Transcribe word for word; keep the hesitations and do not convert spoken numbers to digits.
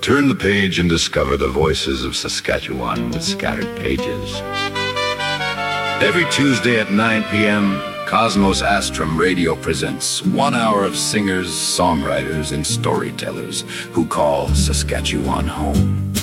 Turn the page and discover the voices of Saskatchewan with scattered pages. Every Tuesday at nine p.m., Cosmos Astrum Radio presents one hour of singers, songwriters, and storytellers who call Saskatchewan home.